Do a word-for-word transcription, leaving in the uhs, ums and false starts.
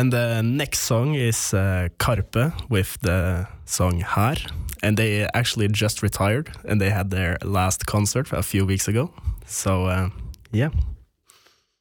And the next song is uh, Karpe with the song Her. And they actually just retired and they had their last concert a few weeks ago. So, uh, yeah.